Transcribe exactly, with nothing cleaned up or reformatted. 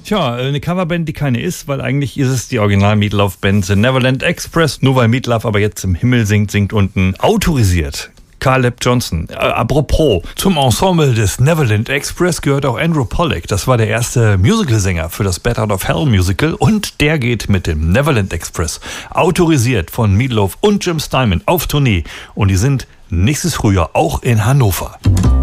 Tja, eine Coverband, die keine ist, weil eigentlich ist es die Original Meat Loaf Band The Neverland Express. Nur weil Meat Loaf aber jetzt im Himmel singt, singt unten autorisiert Caleb Johnson. Äh, apropos, zum Ensemble des Neverland Express gehört auch Andrew Pollack. Das war der erste Musicalsänger für das Bat Out of Hell Musical und der geht mit dem Neverland Express, autorisiert von Meat Loaf und Jim Steinman, auf Tournee. Und die sind nächstes Frühjahr auch in Hannover.